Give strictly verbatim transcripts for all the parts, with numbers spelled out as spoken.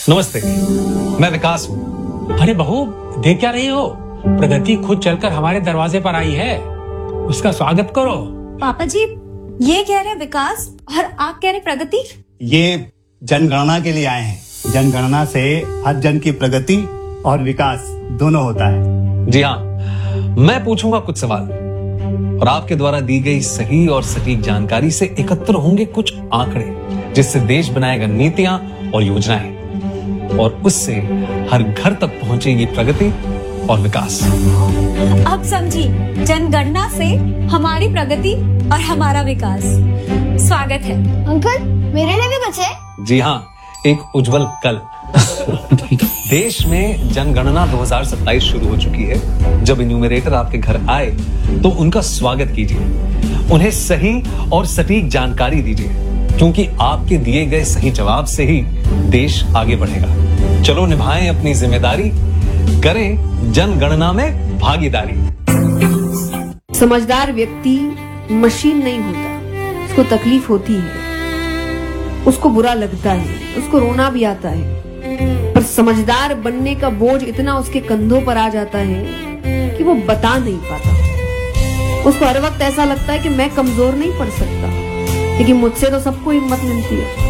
नमस्ते, मैं विकास हूँ। अरे बहू, देख क्या रही हो? प्रगति खुद चलकर हमारे दरवाजे पर आई है, उसका स्वागत करो। पापा जी, ये कह रहे विकास और आप कह रहे प्रगति। ये जनगणना के लिए आए हैं। जनगणना से हर जन की प्रगति और विकास दोनों होता है। जी हाँ, मैं पूछूंगा कुछ सवाल और आपके द्वारा दी गई सही और सटीक जानकारी से एकत्र होंगे कुछ आंकड़े, जिससे देश बनाएगा नीतियां और योजनाएं और उससे हर घर तक पहुंचेगी प्रगति और विकास। अब समझी, जनगणना से हमारी प्रगति और हमारा विकास। स्वागत है अंकल, मेरे लिए भी बचे? जी हाँ, एक उज्जवल कल। देश में जनगणना दो हज़ार सत्ताईस शुरू हो चुकी है। जब इन्यूमरेटर आपके घर आए तो उनका स्वागत कीजिए, उन्हें सही और सटीक जानकारी दीजिए, क्योंकि आपके दिए गए सही जवाब से ही देश आगे बढ़ेगा। चलो निभाएं अपनी जिम्मेदारी, करें जनगणना में भागीदारी। समझदार व्यक्ति मशीन नहीं होता, उसको तकलीफ होती है, उसको बुरा लगता है, उसको रोना भी आता है, पर समझदार बनने का बोझ इतना उसके कंधों पर आ जाता है कि वो बता नहीं पाता। उसको हर वक्त ऐसा लगता है कि मैं कमजोर नहीं पड़ सकता, लेकिन मुझसे तो सबको हिम्मत मिलती है।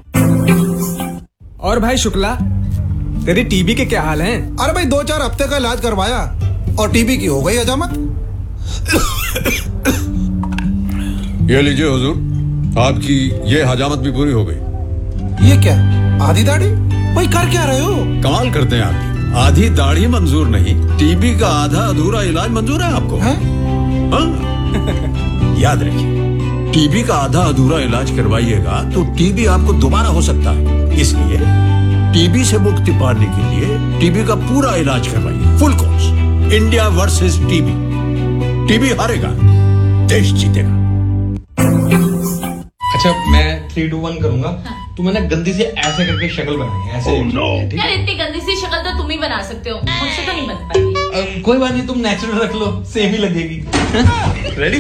और भाई शुक्ला, तेरी टीबी के क्या हाल हैं? अरे भाई, दो चार हफ्ते का इलाज करवाया और टीबी की हो गई हजामत। ये लीजिए हुजूर, आपकी ये हजामत भी पूरी हो गई। ये क्या, आधी दाढ़ी? भाई कर क्या रहे हो? कमाल करते हैं आप। आधी दाढ़ी मंजूर नहीं, टीबी का आधा अधूरा इलाज मंजूर है आपको? है? हाँ? याद रखिए, टीबी का आधा अधूरा इलाज करवाइएगा तो टीबी आपको दोबारा हो सकता है। इसलिए टीबी से मुक्ति पाने के लिए टीबी का पूरा इलाज करवाइए, full course. India versus TB. TB हारेगा, देश जीतेगा। अच्छा, मैं थ्री टू वन करूंगा। हाँ। तो मैंने गंदी से ऐसे करके शक्ल बनाई है, ऐसे। oh, no. यार, इतनी गंदी सी शक्ल तो तुम ही बना सकते हो, मुझसे तो नहीं बन पाएगी। कोई बात नहीं, तुम नेचुरल रख लो, सेम ही लगेगी। रेडी?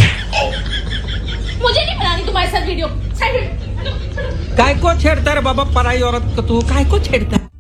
मुझे नहीं बनानी तुम्हारे साथ वीडियो। काय को छेड़ता रे बाबा, पराई औरत को तू काय को छेड़ता?